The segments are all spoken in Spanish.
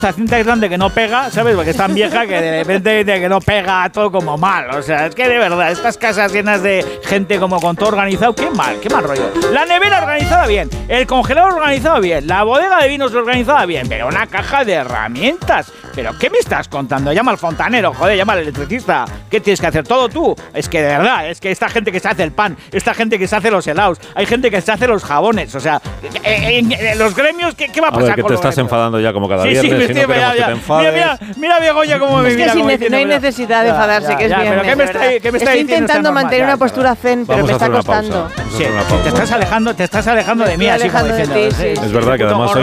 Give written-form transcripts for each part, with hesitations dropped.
esta cinta aislante que no pega, ¿sabes? Porque es tan vieja que de repente dice que no pega todo como mal. O sea, es que de verdad, estas casas llenas de gente como con todo organizado, qué mal rollo. La nevera organizada bien, el congelador organizado bien, la bodega de vinos organizada bien, pero una caja de herramientas. ¿Pero qué me estás contando? Llama al fontanero, joder, llama al electricista. ¿Qué tienes que hacer? Todo tú. Es que de verdad, es que esta gente que se hace el pan, esta gente que se hace los helados, hay gente que se hace los jabones, o sea, en los gremios, ¿qué va a pasar? A ver, que te estás enfadando ya como cada viernes, sí, si no queremos que te enfades. Mira Begoña cómo me mira. No hay necesidad de enfadarse, que es bien. Pero ¿qué me está Estoy intentando mantener una postura zen, pero me está costando. Sí, te estás alejando de mí, así como diciendo. Es verdad que además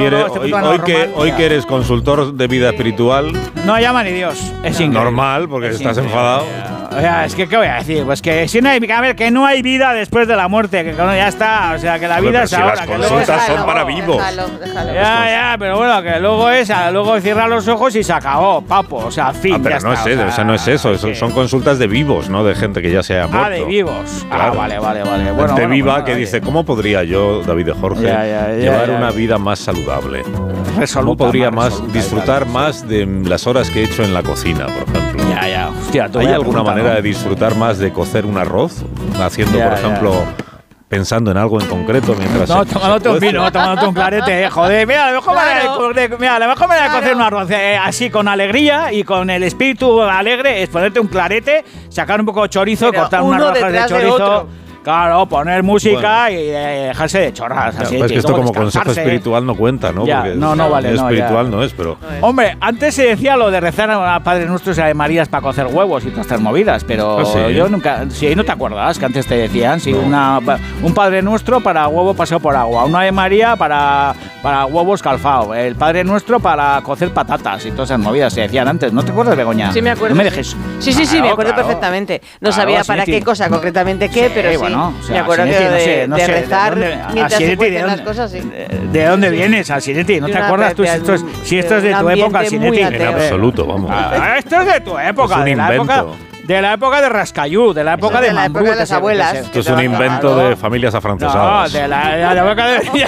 hoy que eres consultor de vida espiritual. No llama ni Dios, es increíble. Normal, porque estás enfadado. O sea, es que, ¿qué voy a decir? Pues que si no hay, a ver, que no hay vida después de la muerte, que ya está, o sea, que la vida es ahora. Las consultas son para vivos. Déjalo. Ya, pero bueno, que luego cierra los ojos y se acabó, papo, o sea, fin, pero ya no está, es eso, no es eso, son consultas de vivos, no de gente que ya se ha muerto. De vivos. Claro. Vale. Gente viva que dice, ¿cómo podría yo, David de Jorge, llevar una vida más saludable? ¿Cómo podría disfrutar más de las horas que he hecho en la cocina, por ejemplo? Hostia, ¿Hay alguna manera de disfrutar más de cocer un arroz? Haciendo, por ejemplo, pensando en algo en concreto mientras... No, tomándote un vino, tomándote un clarete, joder. Mira, la mejor manera de cocer un arroz así con alegría y con el espíritu alegre es ponerte un clarete, sacar un poco de chorizo, cortar unas rodajas de chorizo... Claro, poner música y dejarse de chorras. Así, es que esto como consejo espiritual no cuenta, ¿no? Porque no vale. Espiritual no es, pero... Hombre, antes se decía lo de rezar a Padre Nuestro y a Marías para cocer huevos y todas estas movidas, pero yo nunca... Sí, ¿no te acuerdas que antes te decían? Sí, un Padre Nuestro para huevo pasado por agua, una Ave María para huevos calfao, el Padre Nuestro para cocer patatas y todas esas movidas se decían antes. ¿No te acuerdas, Begoña? Sí, me acuerdo. No me dejes... Sí, me acuerdo perfectamente. No sabía para qué cosa concretamente qué, pero sí. Bueno, o sea, me acuerdo que de rezar mientras se cuecen las cosas, sí. ¿De dónde vienes, Asinetti? ¿No te acuerdas tú si esto es de tu época, Asinetti? En absoluto, vamos. Esto es de tu época, es un invento. De la época de Rascayú, de la época de Mambrú, de las abuelas. Esto es un invento de familias afrancesadas. No, de la época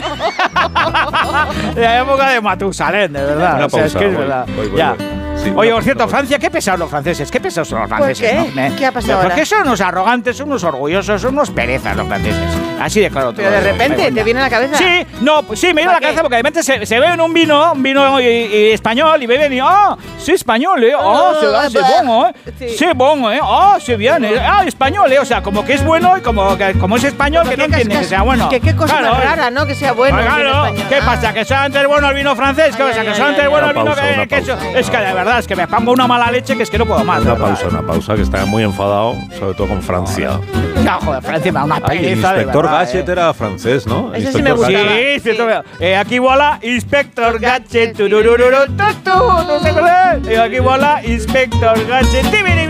de la época de Matusalén, de verdad. Una pausa, es que es verdad. Sí, oye, por cierto, Francia, qué pesados los franceses, qué pesados son los franceses. ¿Por qué? ¿No? ¿Qué ha pasado ahora? Porque son unos arrogantes, son unos orgullosos, son unos perezas los franceses. Así de claro. Pero de repente, ¿te viene a la cabeza? Sí, me viene a la cabeza porque de repente se beben un vino y español y beben y sí, español, c'est bon, c'est bon, c'est bien, español, o sea, como que es bueno y como es español que no entiende que sea bueno. Qué cosa más rara, ¿no? Que sea bueno. Claro, ¿qué pasa? ¿Que solamente es bueno el vino francés? ¿Qué pasa? ¿Que solamente es bueno el vino que es que de verdad es que me pongo una mala leche que es que no puedo más. Una pausa, que está muy enfadado, sobre todo con Francia. No, joder, Francia me da una pereza. El inspector Gadget era francés, ¿no? Ese sí me gustaba. Sí, aquí voilà, Inspector Gadget. Aquí voilà, Inspector Gadget.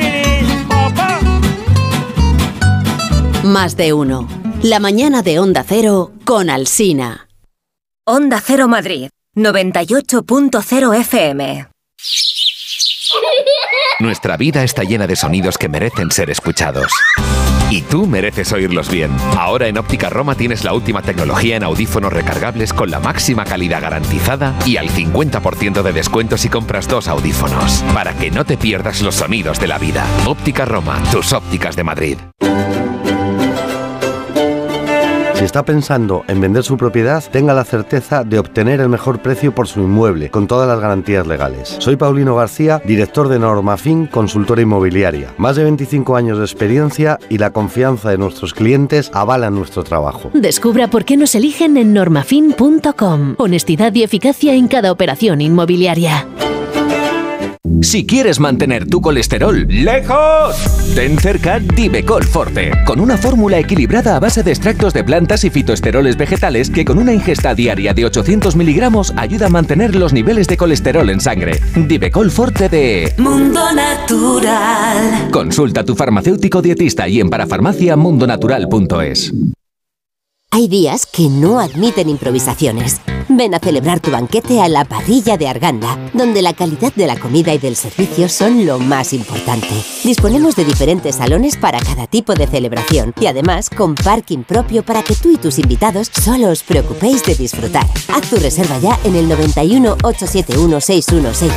Más de uno. La mañana de Onda Cero con Alsina. Onda Cero Madrid, 98.0 FM. Nuestra vida está llena de sonidos que merecen ser escuchados. Y tú mereces oírlos bien. Ahora en Óptica Roma tienes la última tecnología en audífonos recargables con la máxima calidad garantizada y al 50% de descuento si compras 2 audífonos. Para que no te pierdas los sonidos de la vida. Óptica Roma, tus ópticas de Madrid. Si está pensando en vender su propiedad, tenga la certeza de obtener el mejor precio por su inmueble, con todas las garantías legales. Soy Paulino García, director de Normafin, consultora inmobiliaria. Más de 25 años de experiencia y la confianza de nuestros clientes avalan nuestro trabajo. Descubra por qué nos eligen en normafin.com. Honestidad y eficacia en cada operación inmobiliaria. Si quieres mantener tu colesterol lejos, ten cerca Divecol Forte, con una fórmula equilibrada a base de extractos de plantas y fitoesteroles vegetales que con una ingesta diaria de 800 miligramos ayuda a mantener los niveles de colesterol en sangre. Divecol Forte de Mundo Natural. Consulta a tu farmacéutico dietista y en parafarmaciamundonatural.es. Hay días que no admiten improvisaciones. Ven a celebrar tu banquete a la Parrilla de Arganda, donde la calidad de la comida y del servicio son lo más importante. Disponemos de diferentes salones para cada tipo de celebración y además con parking propio para que tú y tus invitados solo os preocupéis de disfrutar. Haz tu reserva ya en el 91 871 616